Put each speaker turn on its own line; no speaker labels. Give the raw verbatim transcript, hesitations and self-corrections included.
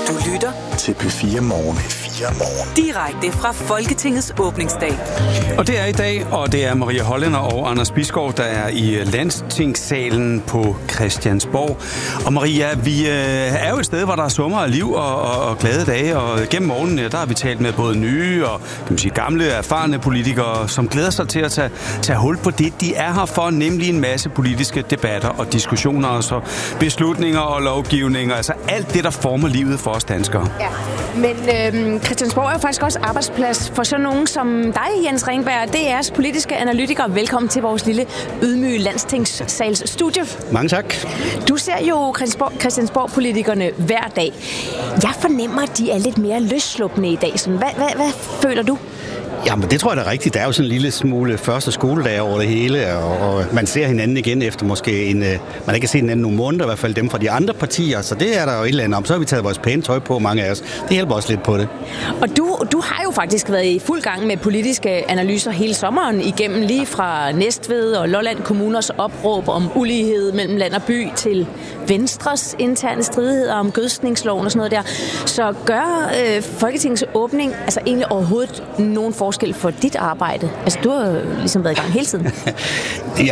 Du lytter
til P fire Morgen. P fire Morgen.
Direkte fra Folketingets åbningsdag.
Og det er i dag, og det er Maria Hollænder og Anders Bisgaard, der er i Landstingssalen på Christiansborg. Og Maria, vi er jo et sted, hvor der er summer af liv og, og, og glade dage, og gennem morgenen, der har vi talt med både nye og kan man sige, gamle, erfarne politikere, som glæder sig til at tage, tage hul på det, de er her for, nemlig en masse politiske debatter og diskussioner, og så beslutninger og lovgivninger, altså alt det, der former livet for os danskere.
Ja, men øh, Christiansborg er jo faktisk også arbejdsplads for sådan nogen som dig, Jens Ringberg, D R's politiske analytiker. Velkommen til vores lille ydmyge Landstingssals-studie.
Mange tak.
Du ser jo Christiansborg, Christiansborg-politikerne hver dag. Jeg fornemmer, at de er lidt mere løsslupne i dag. Sådan, hvad, hvad, hvad føler du?
Jamen, det tror jeg da rigtigt. Der er jo sådan en lille smule første skoledag over det hele, og, og man ser hinanden igen efter måske en... Øh, man ikke kan se hinanden nogle måneder, i hvert fald dem fra de andre partier, så det er der jo et eller andet om. Så har vi taget vores pæne tøj på, mange af os. Det hjælper også lidt på det.
Og du, du har jo faktisk været i fuld gang med politiske analyser hele sommeren igennem, lige fra Næstved og Lolland Kommuners opråb om ulighed mellem land og by til Venstres interne stridigheder om gødskningsloven og sådan noget der. Så gør øh, Folketingets åbning altså egentlig overhovedet nogen forskel for dit arbejde? Altså, du har jo ligesom været i gang hele tiden.